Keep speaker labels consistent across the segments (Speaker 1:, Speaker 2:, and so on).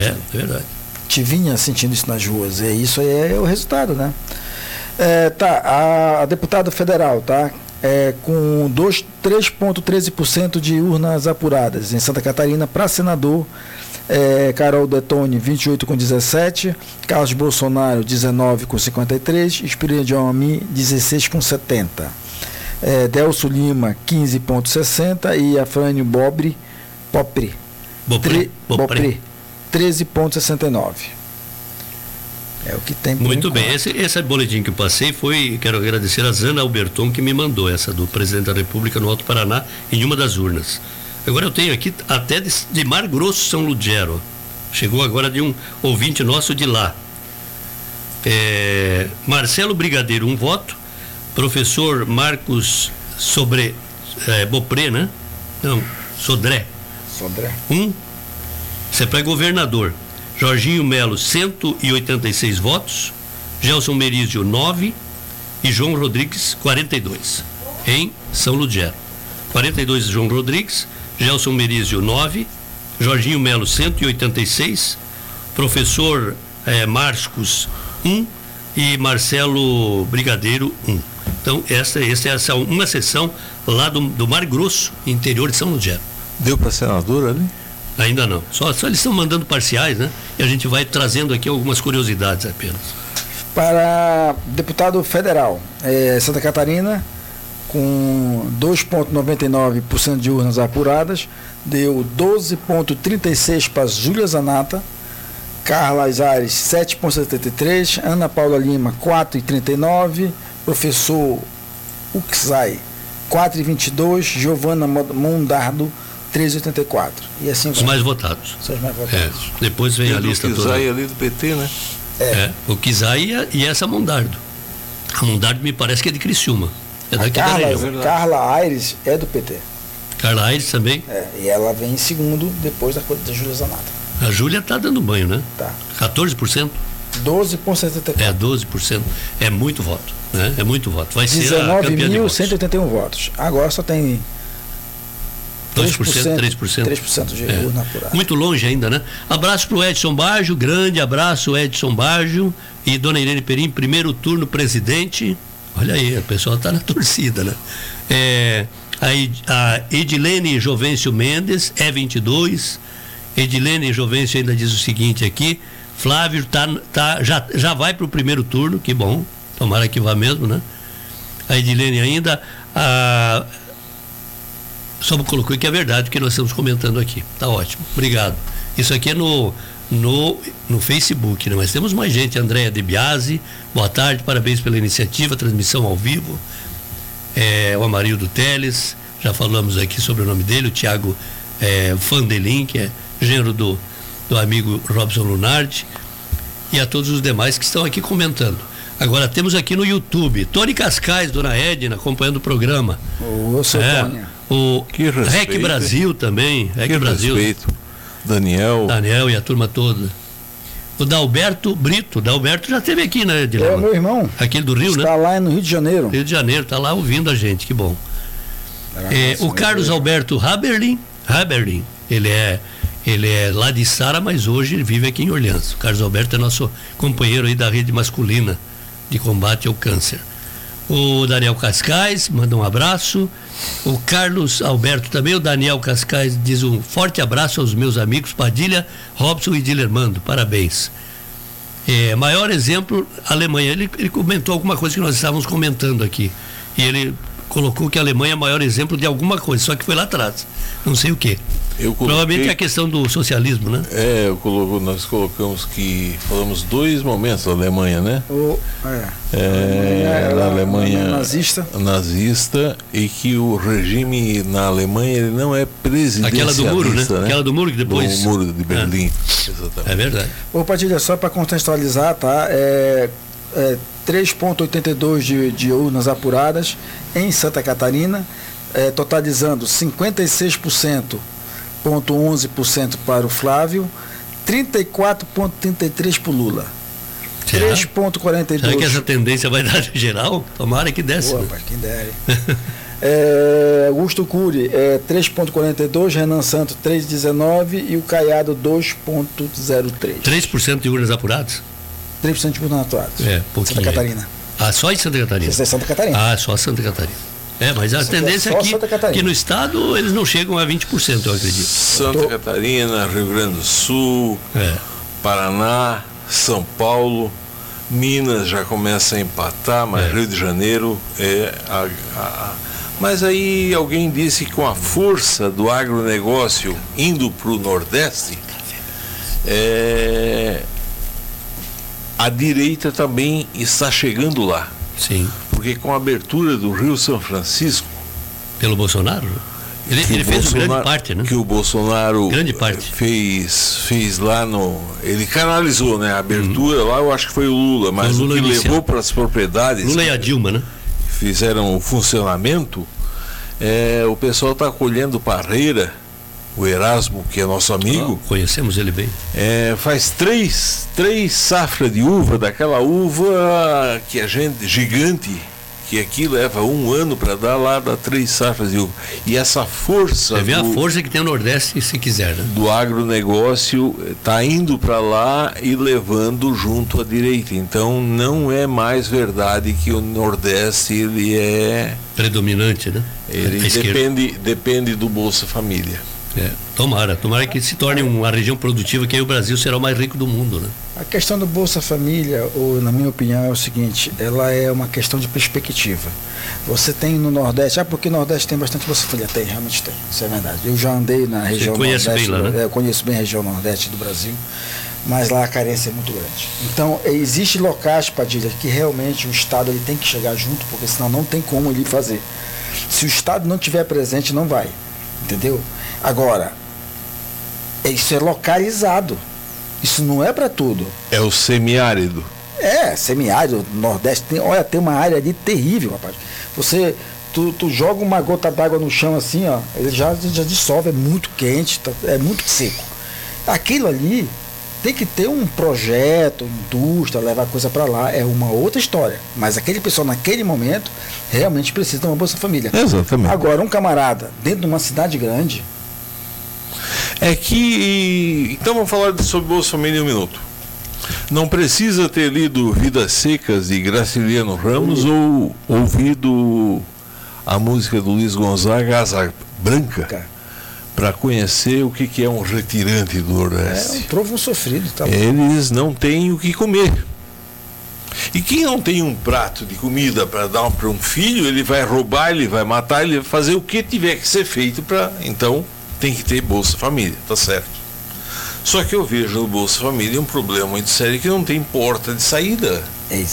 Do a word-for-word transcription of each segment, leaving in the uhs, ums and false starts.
Speaker 1: É, é verdade.
Speaker 2: Te vinha sentindo isso nas ruas, e isso aí é o resultado, né? É, tá, a, a deputada federal, tá? É, com três vírgula treze por cento de urnas apuradas em Santa Catarina para senador, é, Carol Detone vinte e oito vírgula dezessete, Carlos Bolsonaro dezenove vírgula cinquenta e três, Espírito de Almi dezesseis vírgula setenta, é, Delcio Lima quinze vírgula sessenta e Afrânio Bobre Popre,
Speaker 1: Bopré, Bopré.
Speaker 2: treze vírgula sessenta e nove. É o que tem por
Speaker 1: Muito
Speaker 2: enquanto.
Speaker 1: bem, esse, esse boletim que eu passei foi, quero agradecer a Zana Alberton que me mandou essa do presidente da República no Alto Paraná em uma das urnas. Agora eu tenho aqui até de, de Mar Grosso, São Ludgero. Chegou agora de um ouvinte nosso de lá. É, Marcelo Brigadeiro, um voto. Professor Marcos Sobre, é, Bopré, né? Não, Sodré.
Speaker 2: Sodré.
Speaker 1: Um. Isso é para governador. Jorginho Melo, cento e oitenta e seis votos. Gelson Merizio, nove. E João Rodrigues, quarenta e dois. Em São Ludgero. quarenta e dois João Rodrigues. Gelson Merizio, nove. Jorginho Melo, cento e oitenta e seis. Professor eh, Marcos, um. E Marcelo Brigadeiro, um. Então, essa, essa é essa, uma sessão lá do, do Mar Grosso, interior de São Ludgero.
Speaker 3: Deu para senador ali?
Speaker 1: Ainda não. Só, só eles estão mandando parciais, né? E a gente vai trazendo aqui algumas curiosidades apenas.
Speaker 2: Para deputado federal, é, Santa Catarina, com dois vírgula noventa e nove por cento de urnas apuradas, deu doze vírgula trinta e seis para Júlia Zanata, Carla Aires, sete vírgula setenta e três, Ana Paula Lima, quatro vírgula trinta e nove, professor Uxai, quatro vírgula vinte e dois, Giovana Mondardo, três vírgula oitenta e quatro. E assim
Speaker 1: Os mais votados.
Speaker 2: São os mais votados.
Speaker 1: É, depois vem
Speaker 3: e
Speaker 1: a lista toda.
Speaker 3: O Kizai ali do P T, né?
Speaker 2: É.
Speaker 1: É, o Kizai e essa Mondardo. A Mondardo me parece que é de Criciúma. É daqui da
Speaker 2: Carla,
Speaker 1: região.
Speaker 2: Carla Aires é do P T.
Speaker 1: Carla Aires também.
Speaker 2: É, e ela vem em segundo depois da, da Júlia Zanata.
Speaker 1: A Júlia está dando banho, né?
Speaker 2: Tá.
Speaker 1: quatorze por cento.
Speaker 2: doze vírgula setenta e quatro.
Speaker 1: É, doze por cento. É muito voto, né? É muito voto. Vai ser a
Speaker 2: dezenove
Speaker 1: campeã de
Speaker 2: mil
Speaker 1: votos.
Speaker 2: cento e oitenta e um votos. Agora só tem
Speaker 1: dois por cento, três por cento.
Speaker 2: três por cento de
Speaker 1: É.
Speaker 2: urna apurada.
Speaker 1: Muito longe ainda, né? Abraço pro Edson Baggio, grande abraço, Edson Baggio e Dona Irene Perim, primeiro turno presidente. Olha aí, o pessoal tá na torcida, né? É, a, Ed, a Edilene Jovencio Mendes, é vinte e dois. Edilene Jovencio ainda diz o seguinte aqui: Flávio tá, tá, já, já vai pro primeiro turno, que bom, tomara que vá mesmo, né? A Edilene ainda. A, Só colocou que é verdade o que nós estamos comentando aqui. Tá ótimo. Obrigado. Isso aqui é no, no, no Facebook, né? Mas temos mais gente. Andréia De Biasi, boa tarde, parabéns pela iniciativa, transmissão ao vivo. É, o Amarildo Teles, já falamos aqui sobre o nome dele, o Tiago é, Fandelin, que é gênero do, do amigo Robson Lunardi, e a todos os demais que estão aqui comentando. Agora temos aqui no YouTube, Tony Cascais, Dona Edna, acompanhando o programa.
Speaker 2: Ô, seu
Speaker 1: É,
Speaker 2: Tônia.
Speaker 1: o
Speaker 3: Que respeito,
Speaker 1: Rec Brasil também, Rec
Speaker 3: Que
Speaker 1: Brasil.
Speaker 3: respeito. Daniel.
Speaker 1: Daniel e a turma toda. O Dalberto Brito, Dalberto já esteve aqui, né,
Speaker 2: É
Speaker 1: Edilema?
Speaker 2: o meu irmão.
Speaker 1: Aquele do Rio,
Speaker 2: Está
Speaker 1: né?
Speaker 2: lá no Rio de Janeiro.
Speaker 1: Rio de Janeiro, tá lá ouvindo a gente, que bom. É, o Carlos Alberto Haberlin, Haberlin, ele é, ele é lá de Sara, mas hoje ele vive aqui em Orleans. O Carlos Alberto é nosso companheiro aí da rede masculina de combate ao câncer. O Daniel Cascais manda um abraço. O Carlos Alberto também, o Daniel Cascais diz um forte abraço aos meus amigos Padilha, Robson e Dilermando, parabéns. É, maior exemplo, Alemanha. Ele, ele comentou alguma coisa que nós estávamos comentando aqui. E ele colocou que a Alemanha é o maior exemplo de alguma coisa, só que foi lá atrás. Não sei o quê.
Speaker 3: Eu coloquei,
Speaker 1: Provavelmente é a questão do socialismo, né?
Speaker 3: É, eu coloco, nós colocamos que falamos dois momentos da Alemanha, né?
Speaker 2: O, é.
Speaker 3: É,
Speaker 2: Ela-
Speaker 3: da Alemanha
Speaker 2: nazista.
Speaker 3: nazista, e que o regime na Alemanha ele não é presidencialista.
Speaker 1: Aquela do muro, né?
Speaker 3: né?
Speaker 1: Aquela do muro que depois.
Speaker 3: Do muro de Berlim. Exatamente.
Speaker 1: É verdade.
Speaker 2: Ô, Padilha, só para contextualizar, tá? É, é três vírgula oitenta e dois de, de urnas apuradas em Santa Catarina, é, totalizando cinquenta e seis por cento, vírgula onze por cento para o Flávio, trinta e quatro vírgula trinta e três por cento para o Lula.
Speaker 1: Será?
Speaker 2: três vírgula quarenta e dois.
Speaker 1: Será que essa tendência vai dar geral? Tomara que desce.
Speaker 2: Boa,
Speaker 1: né?
Speaker 2: pai, quem dera. É, Augusto Cury, é, três vírgula quarenta e dois, Renan Santos, três vírgula dezenove e o Caiado, dois vírgula zero três.
Speaker 1: três por cento de urnas apuradas?
Speaker 2: três por cento de urnas apuradas.
Speaker 1: É, pouquinho.
Speaker 2: Santa Catarina.
Speaker 1: Ah, só em Santa Catarina?
Speaker 2: Isso é Santa Catarina.
Speaker 1: Ah, só Santa Catarina. É, mas a
Speaker 2: Isso
Speaker 1: tendência
Speaker 2: é
Speaker 1: é que, que no estado eles não chegam a vinte por cento, eu acredito.
Speaker 3: Santa
Speaker 2: Tô...
Speaker 3: Catarina, Rio Grande do Sul,
Speaker 1: é.
Speaker 3: Paraná, São Paulo, Minas já começa a empatar, mas é. Rio de Janeiro é a, a, a... Mas aí alguém disse que com a força do agronegócio indo para o Nordeste, é, a direita também está chegando lá.
Speaker 1: Sim.
Speaker 3: Porque com a abertura do Rio São Francisco...
Speaker 1: Pelo Bolsonaro? Ele, ele fez Bolsonaro, grande parte, né?
Speaker 3: Que o Bolsonaro
Speaker 1: grande parte.
Speaker 3: Fez, fez lá no... Ele canalizou, né? A abertura hum. lá, eu acho que foi o Lula, mas o, Lula o que inicial. levou para as propriedades...
Speaker 1: Lula e a Dilma, né?
Speaker 3: Fizeram o funcionamento, é, o pessoal está colhendo parreira, o Erasmo, que é nosso amigo.
Speaker 1: Ah, conhecemos ele bem.
Speaker 3: É, faz três, três safras de uva, daquela uva que a gente, gigante, que aqui leva um ano para dar lá, dá três safras de uva. E essa força...
Speaker 1: Você vê do, a força que tem o Nordeste, se quiser, né?
Speaker 3: Do agronegócio está indo para lá e levando junto à direita. Então não é mais verdade que o Nordeste ele é...
Speaker 1: predominante, né?
Speaker 3: Ele depende, depende do Bolsa Família.
Speaker 1: É, tomara, tomara que se torne uma região produtiva, que aí o Brasil será o mais rico do mundo, né?
Speaker 2: A questão do Bolsa Família, ou, na minha opinião, é o seguinte, ela é uma questão de perspectiva. Você tem no Nordeste, ah, porque o Nordeste tem bastante Bolsa Família, tem, realmente tem, isso é verdade. Eu já andei na região
Speaker 1: Nordeste, bem lá, né?
Speaker 2: Eu conheço bem a região Nordeste do Brasil, mas lá a carência é muito grande. Então, existem locais, Padilha, que realmente o Estado ele tem que chegar junto, porque senão não tem como ele fazer. Se o Estado não estiver presente, não vai, entendeu? Agora, isso é localizado. Isso não é para tudo.
Speaker 3: É o semiárido.
Speaker 2: É, semiárido, Nordeste. Tem, olha, tem uma área ali terrível, rapaz. Você, tu, tu joga uma gota d'água no chão assim, ó, ele já, já dissolve, é muito quente, tá, é muito seco. Aquilo ali tem que ter um projeto, indústria, levar coisa para lá, é uma outra história. Mas aquele pessoal, naquele momento, realmente precisa de uma Bolsa Família.
Speaker 3: Exatamente.
Speaker 2: Agora, um camarada, dentro de uma cidade grande...
Speaker 3: É que, então vamos falar sobre Bolsa Família em um minuto. Não precisa ter lido Vidas Secas de Graciliano Ramos ou ouvido a música do Luiz Gonzaga, Asa Branca, para conhecer o que, que é um retirante do Nordeste.
Speaker 2: É um trovo sofrido. Tá bom.
Speaker 3: Eles não têm o que comer. E quem não tem um prato de comida para dar para um filho, ele vai roubar, ele vai matar, ele vai fazer o que tiver que ser feito para... Então... tem que ter Bolsa Família, tá certo. Só que eu vejo no Bolsa Família um problema muito sério, que não tem porta de saída.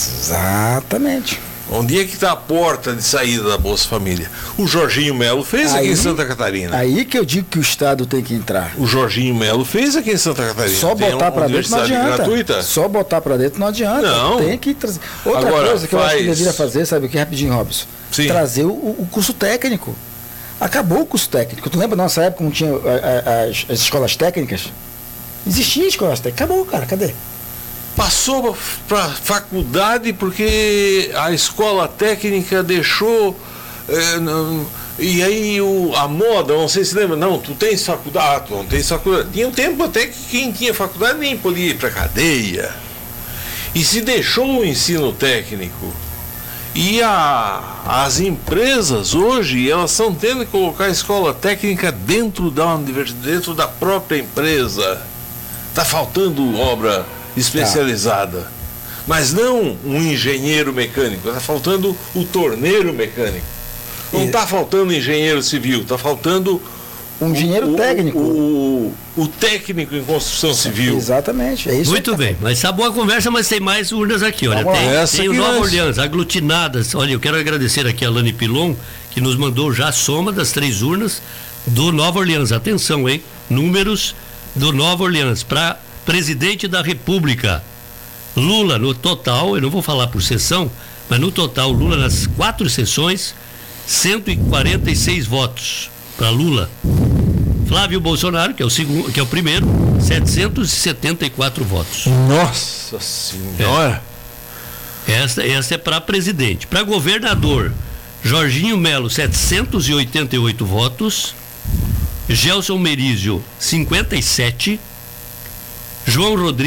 Speaker 2: Exatamente.
Speaker 3: Onde é que está a porta de saída da Bolsa Família? O Jorginho Melo fez aí, aqui em Santa Catarina.
Speaker 2: Aí que eu digo que o Estado tem que entrar.
Speaker 3: O Jorginho Melo fez aqui em Santa Catarina.
Speaker 2: Só botar para dentro não adianta.
Speaker 3: Gratuita?
Speaker 2: Só botar para dentro não adianta.
Speaker 3: Não.
Speaker 2: Tem que trazer. Outra
Speaker 3: Agora,
Speaker 2: coisa que
Speaker 3: faz...
Speaker 2: eu acho que deveria fazer, sabe o que, rapidinho, Robson?
Speaker 3: Sim.
Speaker 2: Trazer o, o curso técnico. Acabou o curso técnico. Tu lembra na nossa época como tinha as, as escolas técnicas? Existia escolas técnicas. Acabou, cara. Cadê?
Speaker 3: Passou para faculdade porque a escola técnica deixou. É, não, e aí o, a moda, não sei se lembra, não, tu tens faculdade, ah, tu não tens faculdade. Tinha um tempo até que quem tinha faculdade nem podia ir para cadeia. E se deixou o ensino técnico. E a, as empresas hoje, elas estão tendo que colocar a escola técnica dentro da universidade, dentro da própria empresa. Está faltando obra especializada. Tá. Mas não um engenheiro mecânico, está faltando o torneiro mecânico. Não está faltando engenheiro civil, está faltando...
Speaker 2: Um engenheiro
Speaker 3: o,
Speaker 2: técnico.
Speaker 3: O, o, o técnico em construção civil.
Speaker 2: Exatamente. É isso.
Speaker 1: Muito bem, mas tá boa a conversa, mas tem mais urnas aqui. Olha,
Speaker 2: Vamos
Speaker 1: tem,
Speaker 3: essa
Speaker 1: tem o
Speaker 3: aqui
Speaker 1: Nova
Speaker 3: nós...
Speaker 1: Orleans, aglutinadas. Olha, eu quero agradecer aqui a Lani Pilon, que nos mandou já a soma das três urnas do Nova Orleans. Atenção, hein? Números do Nova Orleans para presidente da República. Lula, no total, eu não vou falar por sessão, mas no total, Lula nas quatro sessões, cento e quarenta e seis votos para Lula. Flávio Bolsonaro, que é o segundo, que é o primeiro, setecentos e setenta e quatro votos.
Speaker 3: Nossa Senhora!
Speaker 1: É. Essa, essa é para presidente. Para governador, Jorginho Melo, setecentos e oitenta e oito votos. Gelson Merizio, cinquenta e sete. João Rodrigues